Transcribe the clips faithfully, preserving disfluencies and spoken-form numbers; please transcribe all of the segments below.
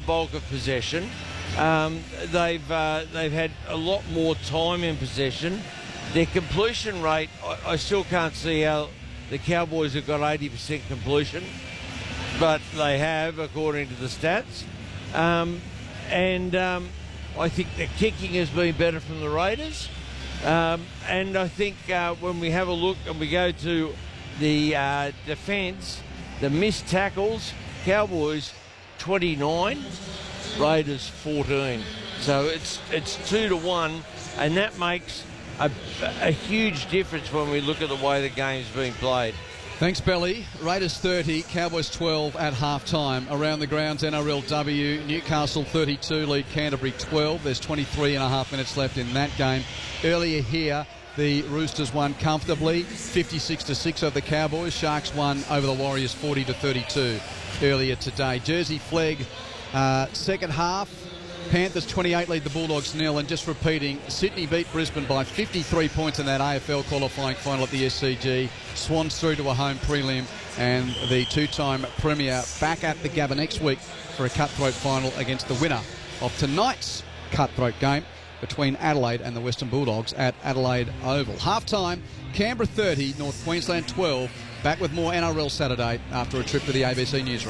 bulk of possession. Um, they've uh, they've had a lot more time in possession. Their completion rate, I, I still can't see how the Cowboys have got eighty percent completion, but they have, according to the stats. Um, and um, I think the kicking has been better from the Raiders. Um, and I think uh, when we have a look and we go to the uh, defence, the missed tackles, Cowboys twenty-nine, Raiders fourteen. So it's it's two to one, and that makes a, a huge difference when we look at the way the game's being played. Thanks, Belly. Raiders thirty, Cowboys twelve at half-time. Around the grounds, N R L W, Newcastle thirty-two, lead Canterbury twelve. There's twenty-three and a half minutes left in that game. Earlier here, the Roosters won comfortably, fifty-six to six over the Cowboys. Sharks won over the Warriors, forty to thirty-two earlier today. Jersey Flegg, uh, second half. Panthers twenty-eight lead the Bulldogs nil, and just repeating, Sydney beat Brisbane by fifty-three points in that A F L qualifying final at the S C G. Swans through to a home prelim, and the two-time premier back at the Gabba next week for a cutthroat final against the winner of tonight's cutthroat game between Adelaide and the Western Bulldogs at Adelaide Oval. Half-time, Canberra thirty, North Queensland twelve. Back with more N R L Saturday after a trip to the A B C newsroom.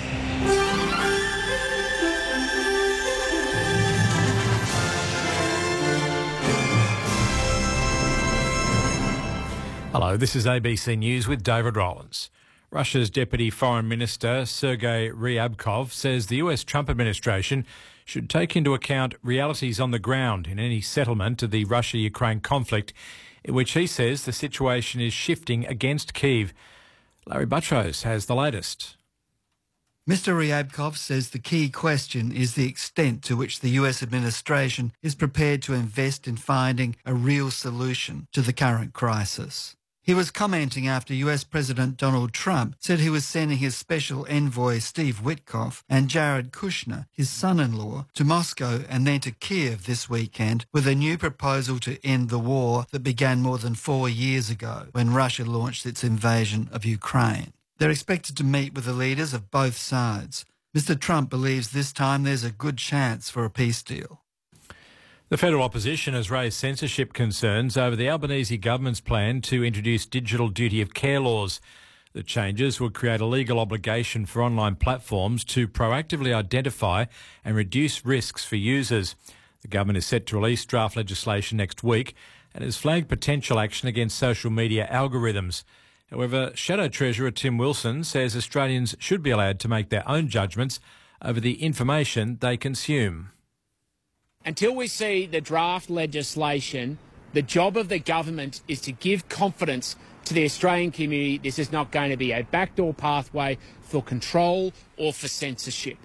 Hello, this is A B C News with David Rowlands. Russia's Deputy Foreign Minister Sergei Ryabkov says the U S Trump administration should take into account realities on the ground in any settlement of the Russia-Ukraine conflict, in which he says the situation is shifting against Kyiv. Larry Buttrose has the latest. Mister Ryabkov says the key question is the extent to which the U S administration is prepared to invest in finding a real solution to the current crisis. He was commenting after U S President Donald Trump said he was sending his special envoy Steve Witkoff and Jared Kushner, his son-in-law, to Moscow and then to Kiev this weekend with a new proposal to end the war that began more than four years ago when Russia launched its invasion of Ukraine. They're expected to meet with the leaders of both sides. Mister Trump believes this time there's a good chance for a peace deal. The federal opposition has raised censorship concerns over the Albanese government's plan to introduce digital duty of care laws. The changes would create a legal obligation for online platforms to proactively identify and reduce risks for users. The government is set to release draft legislation next week and has flagged potential action against social media algorithms. However, Shadow Treasurer Tim Wilson says Australians should be allowed to make their own judgments over the information they consume. Until we see the draft legislation, the job of the government is to give confidence to the Australian community this is not going to be a backdoor pathway for control or for censorship.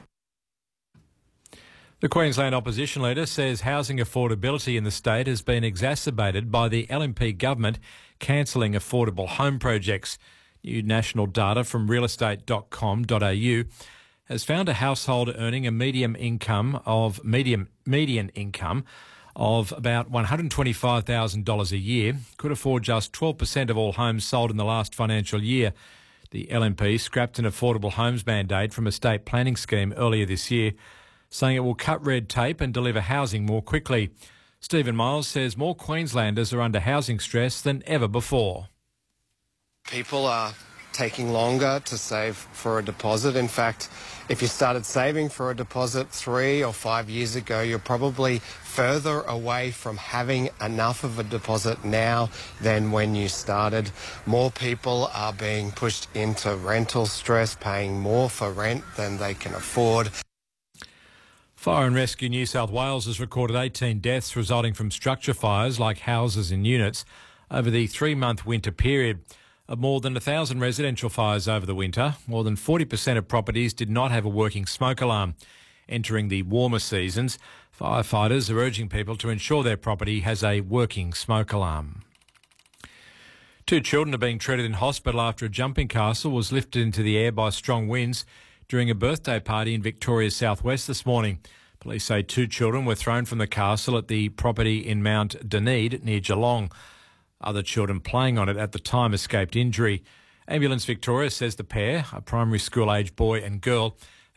The Queensland opposition leader says housing affordability in the state has been exacerbated by the L N P government cancelling affordable home projects. New national data from real estate dot com dot a u has found a household earning a median income of medium median income of about one hundred twenty-five thousand dollars a year could afford just twelve percent of all homes sold in the last financial year. The L N P scrapped an affordable homes mandate from a state planning scheme earlier this year, saying it will cut red tape and deliver housing more quickly. Stephen Miles says more Queenslanders are under housing stress than ever before. People are taking longer to save for a deposit. In fact, if you started saving for a deposit three or five years ago, you're probably further away from having enough of a deposit now than when you started. More people are being pushed into rental stress, paying more for rent than they can afford. Fire and Rescue New South Wales has recorded eighteen deaths resulting from structure fires like houses and units over the three-month winter period. Of more than one thousand residential fires over the winter, more than forty percent of properties did not have a working smoke alarm. Entering the warmer seasons, firefighters are urging people to ensure their property has a working smoke alarm. Two children are being treated in hospital after a jumping castle was lifted into the air by strong winds during a birthday party in Victoria's southwest this morning. Police say two children were thrown from the castle at the property in Mount Dunedin near Geelong. Other children playing on it at the time escaped injury. Ambulance Victoria says the pair, a primary school-aged boy and girl,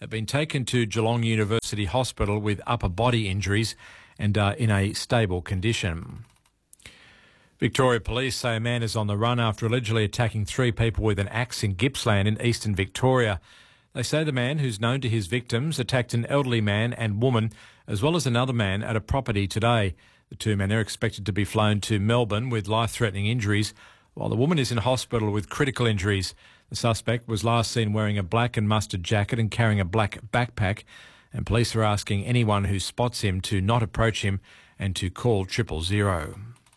have been taken to Geelong University Hospital with upper body injuries and are in a stable condition. Victoria Police say a man is on the run after allegedly attacking three people with an axe in Gippsland in eastern Victoria. They say the man, who's known to his victims, attacked an elderly man and woman as well as another man at a property today. The two men are expected to be flown to Melbourne with life-threatening injuries, while the woman is in hospital with critical injuries. The suspect was last seen wearing a black and mustard jacket and carrying a black backpack, and police are asking anyone who spots him to not approach him and to call triple zero.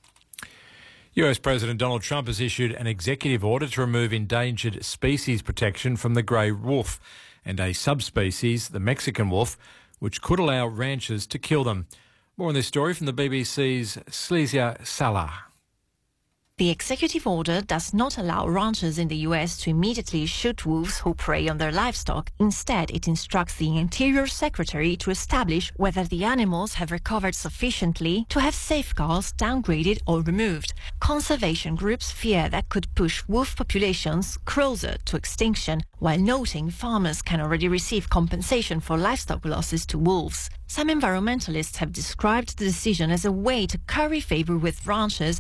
U S President Donald Trump has issued an executive order to remove endangered species protection from the grey wolf and a subspecies, the Mexican wolf, which could allow ranchers to kill them. More on this story from the B B C's Slesia Salah. The executive order does not allow ranchers in the U S to immediately shoot wolves who prey on their livestock. Instead, it instructs the Interior Secretary to establish whether the animals have recovered sufficiently to have safeguards downgraded or removed. Conservation groups fear that could push wolf populations closer to extinction, while noting farmers can already receive compensation for livestock losses to wolves. Some environmentalists have described the decision as a way to curry favour with ranchers.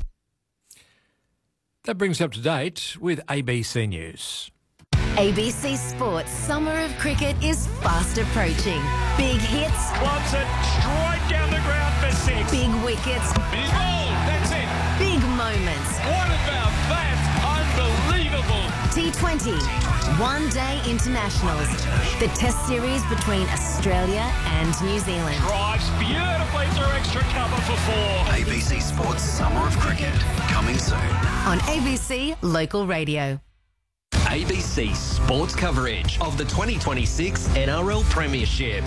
That brings you up to date with A B C News. A B C Sports Summer of Cricket is fast approaching. Big hits. Wants it straight down the ground for six. Big wickets. Big ball. That's it. Big moments. What about that? Unbelievable. T twenty. One Day Internationals. The Test series between Australia and New Zealand. Drives beautifully through extra cover for four. A B C Sports Summer of Cricket. Coming soon. On A B C Local Radio. A B C Sports coverage of the twenty twenty-six N R L Premiership.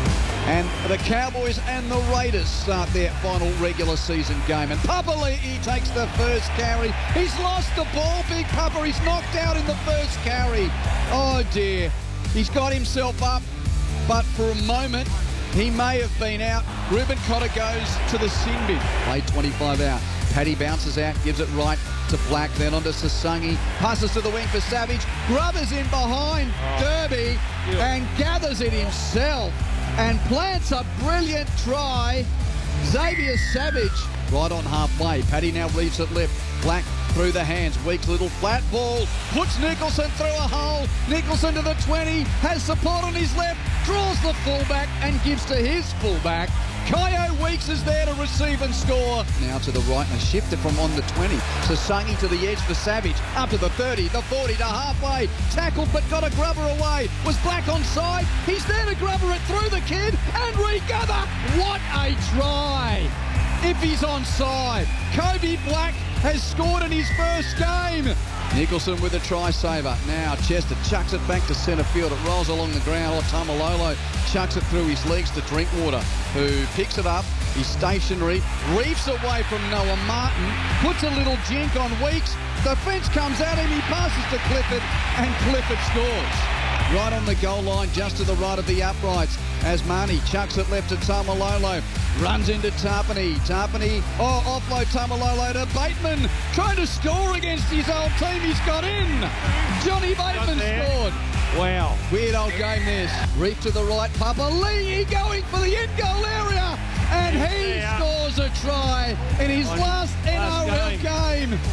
And the Cowboys and the Raiders start their final regular season game. And Papali'i takes the first carry. He's lost the ball, Big Papa. He's knocked out in the first carry. Oh, dear. He's got himself up, but for a moment, he may have been out. Ruben Cotter goes to the sin bin. Play twenty-five out. Paddy bounces out, gives it right to Black, then on to Sasangi. Passes to the wing for Savage. Grubbers in behind oh. Derby yeah. and gathers it himself and plants a brilliant try. Xavier Savage right on halfway. Paddy now leaves it left. Black through the hands. Weeks little flat ball. Puts Nicholson through a hole. Nicholson to the twenty. Has support on his left. Draws the fullback and gives to his fullback. Kyo Weeks is there to receive and score. Now to the right and a shifter from on the twenty. Sasangi to the edge for Savage. Up to the thirty, the forty to halfway. Tackled but got a grubber away. Was Black onside? He's there to grubber it through the kid and regather. What a try! If he's onside. Kobe Black has scored in his first game. Nicholson with a try saver. Now Chester chucks it back to centre field. It rolls along the ground. Oh, Tamalolo chucks it through his legs to Drinkwater, who picks it up. He's stationary, reefs away from Noah Martin, puts a little jink on Weeks. The fence comes out and he passes to Clifford, and Clifford scores. Right on the goal line, just to the right of the uprights, as Marnie chucks it left to Tamalolo. Runs into Tarpany. Tarpany, oh, offload Tamalolo to Bateman. Trying to score against his old team. He's got in. Johnny Bateman scored. Wow. Weird old game this. Reef to the right. Papali'i going for the end goal area. And he yeah. scores a try in his last, last N R L game. game.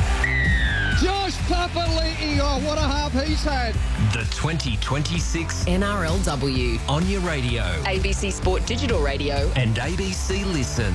Josh Papali'i, oh, what a half he's had. The twenty twenty-six N R L W. On your radio. A B C Sport Digital Radio. And A B C Listen.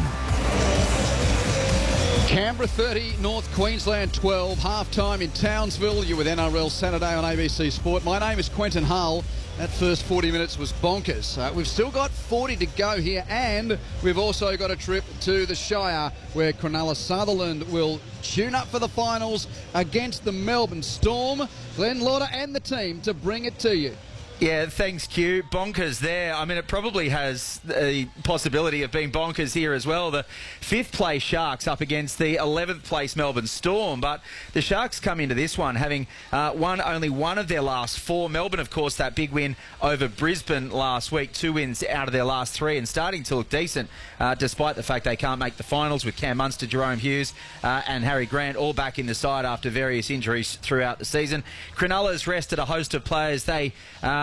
Canberra thirty, North Queensland twelve, half-time in Townsville. You're with N R L Saturday on A B C Sport. My name is Quentin Hull. That first forty minutes was bonkers. Uh, we've still got forty to go here, and we've also got a trip to the Shire where Cronulla Sutherland will tune up for the finals against the Melbourne Storm. Glenn Lauder and the team to bring it to you. Yeah, thanks, Q. Bonkers there. I mean, it probably has the possibility of being bonkers here as well. The fifth place Sharks up against the eleventh place Melbourne Storm. But the Sharks come into this one having uh, won only one of their last four. Melbourne, of course, that big win over Brisbane last week. Two wins out of their last three and starting to look decent, uh, despite the fact they can't make the finals with Cam Munster, Jerome Hughes uh, and Harry Grant all back in the side after various injuries throughout the season. Cronulla's rested a host of players. They... Um,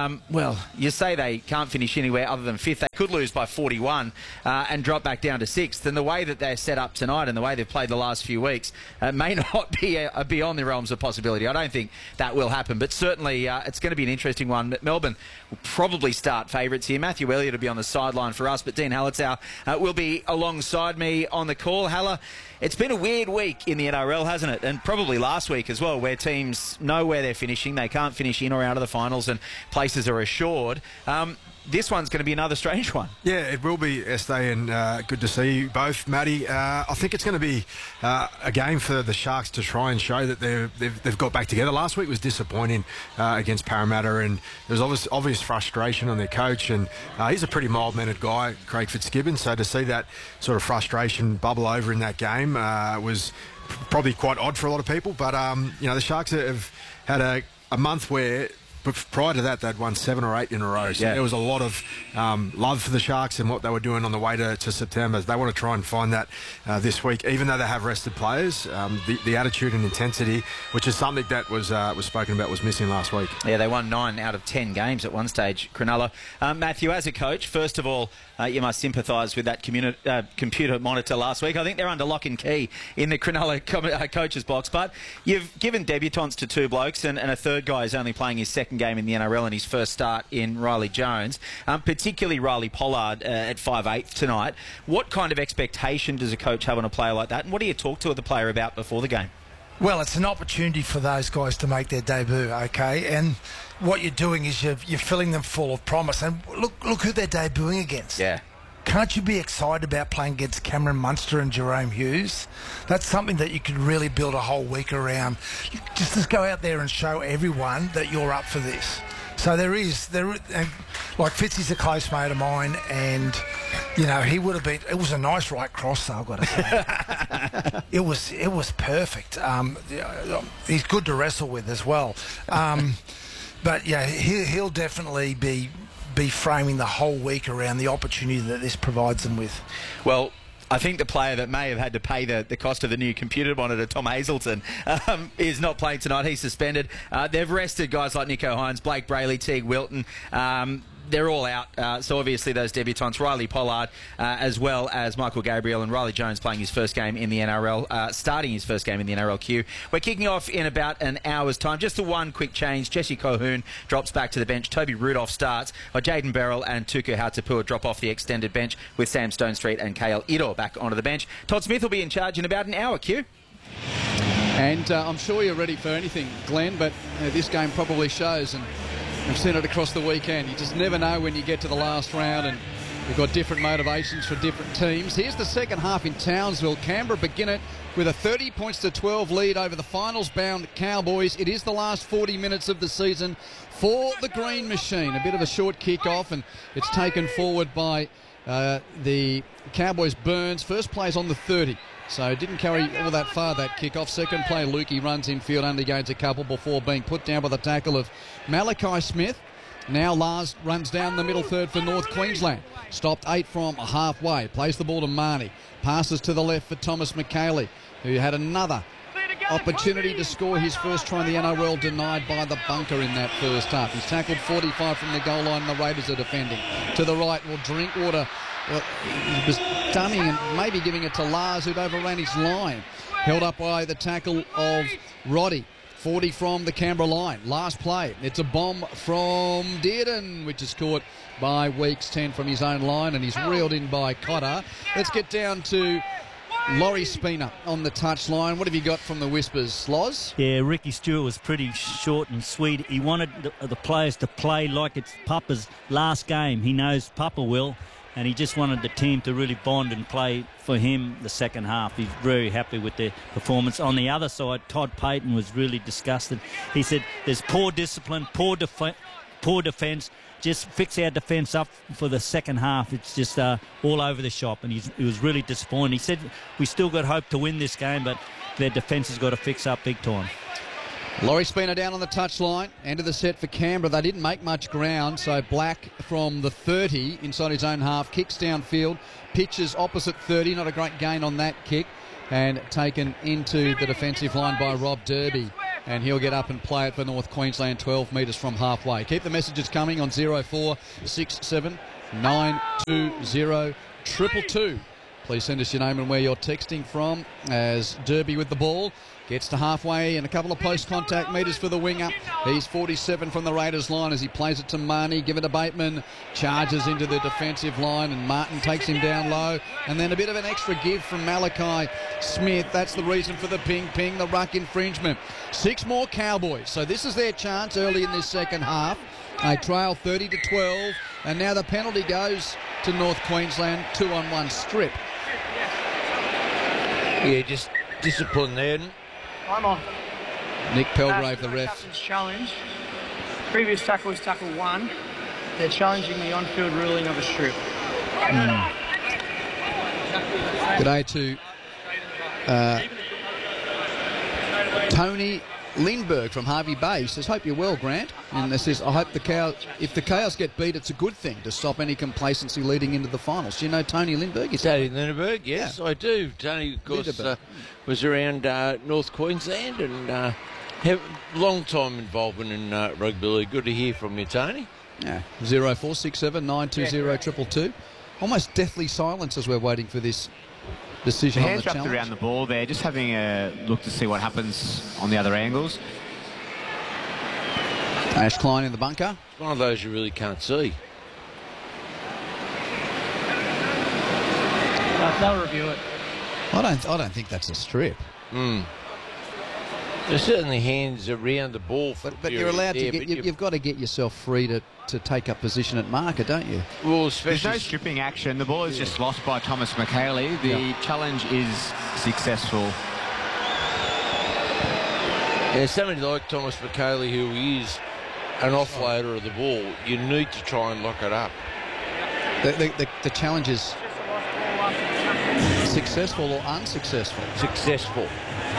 um, well, you say they can't finish anywhere other than fifth. They could lose by forty-one uh, and drop back down to sixth. And the way that they're set up tonight and the way they've played the last few weeks uh, may not be uh, beyond the realms of possibility. I don't think that will happen, but certainly uh, it's going to be an interesting one. Melbourne will probably start favourites here. Matthew Elliott will be on the sideline for us, but Dean Hallertau uh, will be alongside me on the call. Haller, it's been a weird week in the N R L, hasn't it? And probably last week as well, where teams know where they're finishing. They can't finish in or out of the finals and places are assured. Um, this one's going to be another strange one. Yeah, it will be, Este, and uh, good to see you both, Matty. Uh, I think it's going to be uh, a game for the Sharks to try and show that they've, they've, they've got back together. Last week was disappointing uh, against Parramatta, and there's obvious, obvious frustration on their coach, and uh, he's a pretty mild-mannered guy, Craig Fitzgibbon, so to see that sort of frustration bubble over in that game uh, was probably quite odd for a lot of people. But, um, you know, the Sharks have had a, a month where... But prior to that, they'd won seven or eight in a row. So yeah. there was a lot of um, love for the Sharks and what they were doing on the way to, to September. They want to try and find that uh, this week, even though they have rested players. Um, the, the attitude and intensity, which is something that was uh, was spoken about, was missing last week. Yeah, they won nine out of ten games at one stage, Cronulla. Um, Matthew, as a coach, first of all, uh, you must sympathise with that communi- uh, computer monitor last week. I think they're under lock and key in the Cronulla com- uh, coach's box. But you've given debutants to two blokes, and, and a third guy is only playing his second game in the N R L and his first start in Riley Jones, um, particularly Riley Pollard uh, at five eight tonight. What kind of expectation does a coach have on a player like that, and what do you talk to the player about before the game? Well, it's an opportunity for those guys to make their debut, okay? And what you're doing is you're, you're filling them full of promise. And look, look who they're debuting against. Yeah. Can't you be excited about playing against Cameron Munster and Jerome Hughes? That's something that you could really build a whole week around. You just, just go out there and show everyone that you're up for this. So there is, there, like Fitzy's a close mate of mine, and you know he would have been. It was a nice right cross, though, I've got to say. it was, it was perfect. Um, he's good to wrestle with as well. Um, but yeah, he, he'll definitely be. be framing the whole week around the opportunity that this provides them with. Well, I think the player that may have had to pay the, the cost of the new computer monitor, Tom Hazelton, um, is not playing tonight. He's suspended. Uh, they've rested guys like Nicho Hynes, Blake Brayley, Teague Wilton. Um, they're all out. Uh, so obviously those debutants, Riley Pollard, uh, as well as Michael Gabriel, and Riley Jones playing his first game in the N R L, uh, starting his first game in the N R L Q. We're kicking off in about an hour's time. Just the one quick change. Jesse Colquhoun drops back to the bench. Toby Rudolph starts. Uh, Jaden Beryl and Tuku Hautapua drop off the extended bench, with Sam Stonestreet and K L Idor back onto the bench. Todd Smith will be in charge in about an hour, Q. And uh, I'm sure you're ready for anything, Glenn, but uh, this game probably shows, and I've seen it across the weekend. You just never know when you get to the last round, and we've got different motivations for different teams. Here's the second half in Townsville. Canberra begin it with a thirty points to twelve lead over the finals-bound Cowboys. It is the last forty minutes of the season for the Green Machine. A bit of a short kick-off, and it's taken forward by uh, the Cowboys' Burns. First play's on the thirty. So didn't carry all that far, that kick-off. Second play, Lukey runs in field, undergains a couple before being put down by the tackle of Malachi Smith. Now Lars runs down the middle third for North Queensland. Stopped eight from halfway. Plays the ball to Marnie. Passes to the left for Thomas McKaylee, who had another opportunity to score his first try in the N R L, denied by the bunker in that first half. He's tackled forty-five from the goal line. The Raiders are defending. To the right, will Drinkwater. Well, he was stunning and maybe giving it to Lars, who'd overran his line. Held up by the tackle of Roddy. forty from the Canberra line. Last play. It's a bomb from Dearden, which is caught by Weeks. ten from his own line, and he's reeled in by Cotter. Let's get down to Laurie Spina on the touchline. What have you got from the Whispers, Loz? Yeah, Ricky Stewart was pretty short and sweet. He wanted the, the players to play like it's Papa's last game. He knows Papa will. And he just wanted the team to really bond and play for him the second half. He's very happy with their performance. On the other side, Todd Payton was really disgusted. He said, there's poor discipline, poor, def- poor defence. Just fix our defence up for the second half. It's just uh, all over the shop. And he's, he was really disappointed. He said, we still got hope to win this game, but their defence has got to fix up big time. Laurie Spina down on the touchline. End of the set for Canberra. They didn't make much ground, so Black from the thirty inside his own half, kicks downfield, pitches opposite thirty. Not a great gain on that kick, and taken into the defensive line by Rob Derby. and he'll get up and play it for North Queensland, twelve metres from halfway. Keep the messages coming on zero four six seven nine two zero triple two. Please send us your name and where you're texting from as Derby with the ball. Gets to halfway and a couple of post-contact metres for the winger. He's forty-seven from the Raiders line as he plays it to Marnie. Give it to Bateman. Charges into the defensive line and Martin takes him down low. And then a bit of an extra give from Malachi Smith. That's the reason for the ping-ping, the ruck infringement. Six more Cowboys. So this is their chance early in this second half. They trail thirty to twelve. And now the penalty goes to North Queensland. Two on one strip. Yeah, just discipline there. I'm on. Nick Pelgrave, the ref. Captain's challenge. Previous tackle was tackle one. They're challenging the on-field ruling of a strip. Mm. G'day to uh, Tony Lindbergh from Harvey Bay. He says, hope you're well, Grant. And this says, I hope the cow, if the Cows get beat, it's a good thing to stop any complacency leading into the finals. Do you know Tony Lindbergh? Is Tony Lindbergh, yes, yeah. I do. Tony, of course, uh, was around uh, North Queensland and uh, have long time involvement in uh, rugby league. Good to hear from you, Tony. Yeah. zero four six seven nine two zero triple two. Almost deathly silence as we're waiting for this decision the on the hands wrapped around the ball there, just having a look to see what happens on the other angles. Ash Klein in the bunker. It's one of those you really can't see. Uh, they'll review it. I don't. I don't think that's a strip. Mm. There's certainly hands around the ball, for but, but you're allowed there, to get. You, you've got to get yourself free to, to take up position at marker, don't you? Well, there's no stripping action. The ball is yeah. just lost by Thomas McHaley. The yeah. challenge is successful. Yeah, somebody like Thomas McHaley, who is an offloader of the ball, you need to try and lock it up. The, the, the, the challenge is successful or unsuccessful? Successful.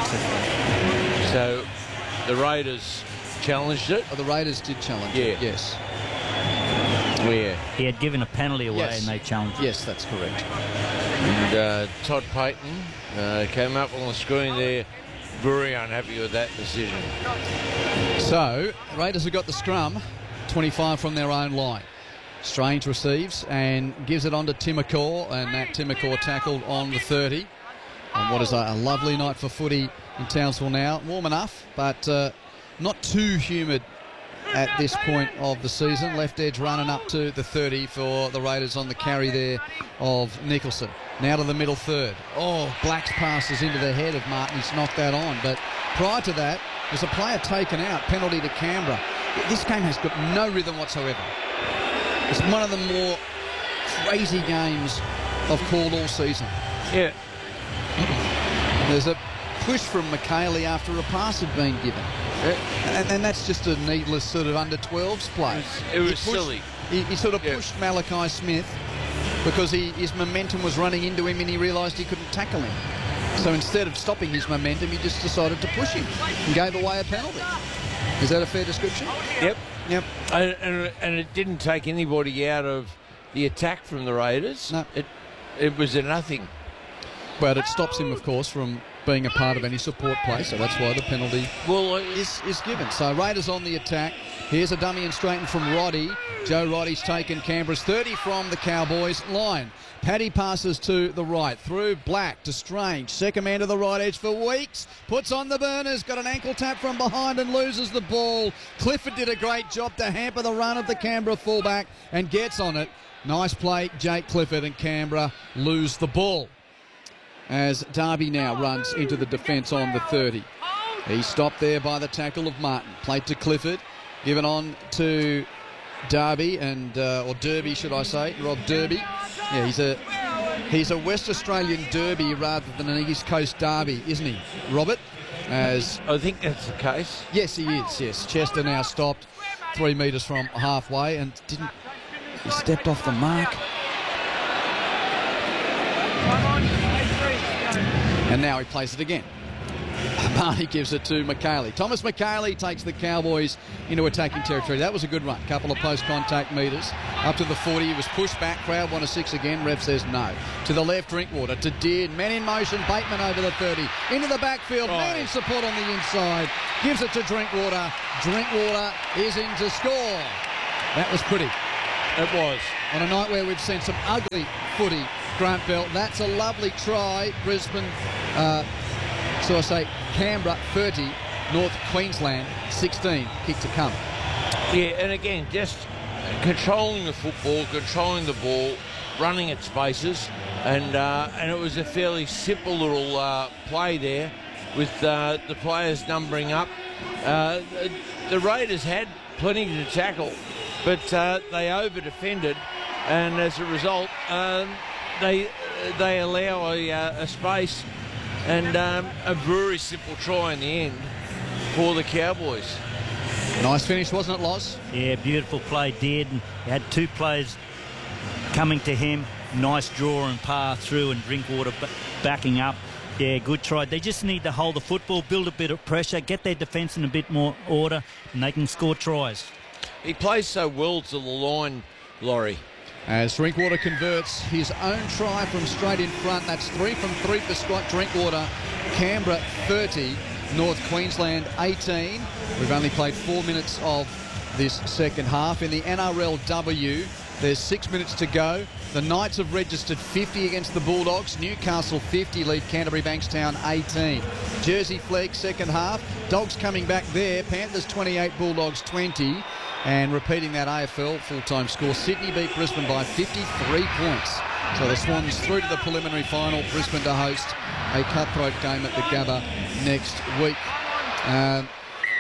So the Raiders challenged it. Oh, the Raiders did challenge yeah. it, yes. Where? He had given a penalty away yes. and they challenged it. Yes, that's correct. And uh, Todd Payton uh, came up on the screen there, very unhappy with that decision. So, Raiders have got the scrum, twenty-five from their own line. Strange receives and gives it on to Timacor, and that Timacor tackled on the thirty. On what is a, a lovely night for footy in Townsville now. Warm enough, but uh, not too humid at this point of the season. Left edge running up to the thirty for the Raiders on the carry there of Nicholson. Now to the middle third. Oh, Black's passes into the head of Martin. He's knocked that on. But prior to that, there's a player taken out. Penalty to Canberra. This game has got no rhythm whatsoever. It's one of the more crazy games I've called all season. Yeah. There's a push from McHaley after a pass had been given. Yeah. And, and that's just a needless sort of under twelves play. It was, it was he pushed, silly. He, he sort of yeah. pushed Malachi Smith because he, his momentum was running into him and he realised he couldn't tackle him. So instead of stopping his momentum, he just decided to push him and gave away a penalty. Is that a fair description? Yep. Yep. And, and, and it didn't take anybody out of the attack from the Raiders. No. It, it was a nothing. But it stops him, of course, from being a part of any support play, so that's why the penalty well, is, is given. So Raiders on the attack. Here's a dummy and straighten from Roddy. Joe Roddy's taken Canberra's thirty from the Cowboys line. Paddy passes to the right, through Black to Strange. Second man to the right edge for Weeks. Puts on the burners, got an ankle tap from behind and loses the ball. Clifford did a great job to hamper the run of the Canberra fullback and gets on it. Nice play, Jake Clifford, and Canberra lose the ball. As Darby now runs into the defence on the thirty. He's stopped there by the tackle of Martin. Played to Clifford, given on to Darby, and uh, or Derby, should I say, Rob Derby. Yeah, he's a he's a West Australian Derby rather than an East Coast Derby, isn't he, Robert? As I think that's the case. Yes, he is, yes. Chester now stopped three metres from halfway and didn't... He stepped off the mark. And now he plays it again. Marnie gives it to McHaley. Thomas McHaley takes the Cowboys into attacking territory. That was a good run. Couple of post-contact metres. Up to the forty, he was pushed back. Crowd one to six again. Ref says no. To the left, Drinkwater. To Deard. Men in motion. Bateman over the thirty. Into the backfield. Oh. Man in support on the inside. Gives it to Drinkwater. Drinkwater is in to score. That was pretty. It was. On a night where we've seen some ugly footy, Grant Bell. That's a lovely try. Brisbane, uh, so I say Canberra thirty, North Queensland sixteen. Kick to come. Yeah, and again, just controlling the football, controlling the ball, running at spaces, and uh, and it was a fairly simple little uh, play there with uh, the players numbering up. Uh, the, the Raiders had plenty to tackle, but uh, they over-defended, and as a result, um, they they allow a, uh, a space and um, a very simple try in the end for the Cowboys. Nice finish, wasn't it, Loz? Yeah, beautiful play, did. He had two players coming to him. Nice draw and pass through, and Drinkwater b- backing up. Yeah, good try. They just need to hold the football, build a bit of pressure, get their defence in a bit more order, and they can score tries. He plays so well to the line, Laurie. As Drinkwater converts his own try from straight in front. That's three from three for Scott Drinkwater. Canberra thirty, North Queensland eighteen. We've only played four minutes of this second half. In the N R L W, there's six minutes to go. The Knights have registered fifty against the Bulldogs. Newcastle fifty lead Canterbury Bankstown eighteen. Jersey Flegg second half. Dogs coming back there. Panthers twenty-eight, Bulldogs twenty. And repeating that A F L full-time score, Sydney beat Brisbane by fifty-three points. So the Swans through to the preliminary final. Brisbane to host a cutthroat game at the Gabba next week. Um,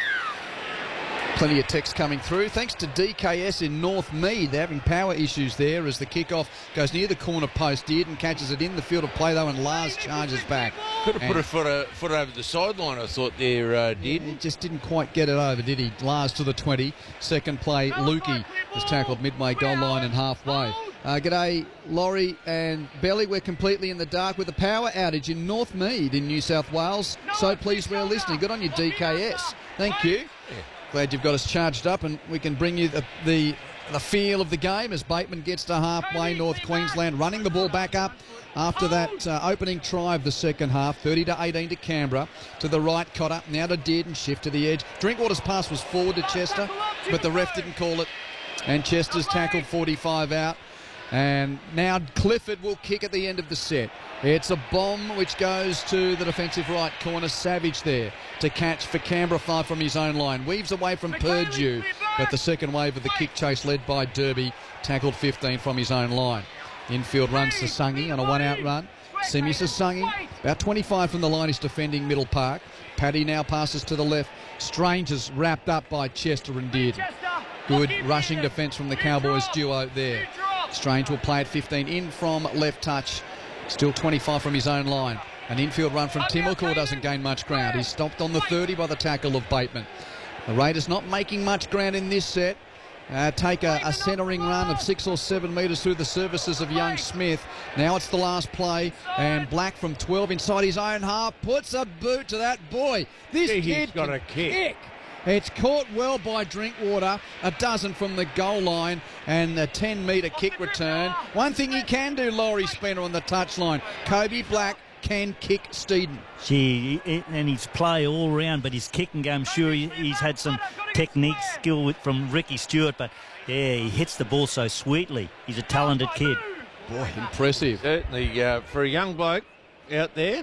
Plenty of text coming through. Thanks to D K S in North Mead. They're having power issues there as the kickoff goes near the corner post. Dearden catches it in the field of play, though, and Lars charges back. Could have And put a foot, a foot over the sideline, I thought, there, uh, did. He just didn't quite get it over, did he? Lars to the twenty. Second play, Lukey was tackled midway goal line and halfway. Uh, g'day, Laurie and Belly. We're completely in the dark with a power outage in North Mead in New South Wales. So pleased we're listening. Good on you, D K S. Thank you. Glad you've got us charged up, and we can bring you the, the the feel of the game as Bateman gets to halfway. North Queensland running the ball back up after that uh, opening try of the second half. thirty to eighteen to Canberra. To the right, Cotter. Now to Dearden. Shift to the edge. Drinkwater's pass was forward to Chester, but the ref didn't call it. And Chester's tackled forty-five out. And now Clifford will kick at the end of the set. It's a bomb which goes to the defensive right corner. Savage there to catch for Canberra, far from his own line. Weaves away from Purdue, but the second wave of the kick chase led by Derby, tackled fifteen from his own line. Infield runs Sasungi on a one-out run. Simi Sasungi, about twenty-five from the line, is defending Middle Park. Paddy now passes to the left. Strange is wrapped up by Chester and Dearden. Good rushing defence from the Cowboys duo there. Strange will play at fifteen, in from left touch. Still twenty-five from his own line. An infield run from Timoko doesn't gain much ground. He's stopped on the thirty by the tackle of Bateman. The Raiders not making much ground in this set. Uh, take a, a centering run of six or seven metres through the services of young Smith. Now it's the last play, and Black from twelve inside his own half puts a boot to that boy. This He's kid got can a kick. kick. It's caught well by Drinkwater, a dozen from the goal line, and a ten metre kick return. One thing he can do, Laurie Spinner on the touchline. Kobe Black can kick Steeden. Gee, and his play all round, but his kicking game, sure, he's had some technique, skill with, from Ricky Stewart, but yeah, he hits the ball so sweetly. He's a talented kid. Boy, impressive. Certainly, uh, for a young bloke out there.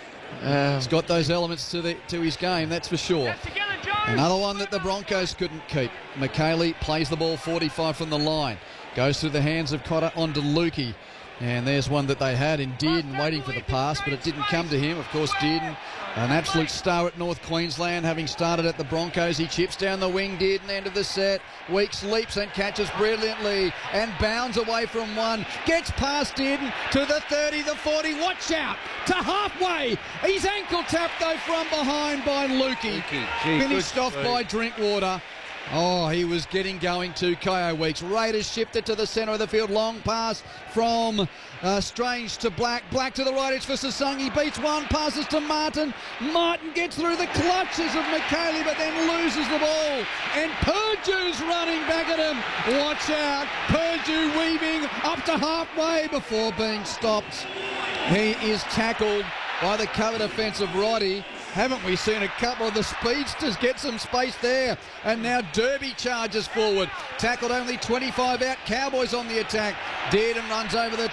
Uh, He's got those elements to the to his game, that's for sure. Another one that the Broncos couldn't keep. McHaley plays the ball forty-five from the line. Goes through the hands of Cotter onto Lukey. And there's one that they had in Dearden waiting for the pass, but it didn't come to him. Of course, Dearden, an absolute star at North Queensland, having started at the Broncos. He chips down the wing, Dearden, end of the set. Weeks leaps and catches brilliantly and bounds away from one. Gets past Dearden to the thirty, the forty. Watch out to halfway. He's ankle tapped, though, from behind by Lukey. Gee, Finished good off speed. by Drinkwater. Oh, he was getting going to Kyo Weeks. Raiders shifted to the centre of the field. Long pass from uh, Strange to Black. Black to the right. It's for Sasang. He beats one. Passes to Martin. Martin gets through the clutches of McKaylee, but then loses the ball. And Purdue's running back at him. Watch out. Purdue weaving up to halfway before being stopped. He is tackled by the cover defence of Roddy. Haven't we seen a couple of the speedsters get some space there? And now Derby charges forward. Tackled only twenty-five out. Cowboys on the attack. Dearden runs over the